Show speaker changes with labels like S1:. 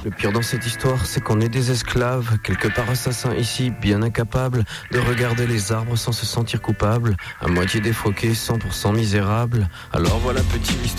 S1: Le pire dans cette histoire, c'est qu'on est des esclaves, quelque part assassins ici, bien incapables de regarder les arbres sans se sentir coupables, à moitié défroqués, 100% misérables. Alors voilà, petit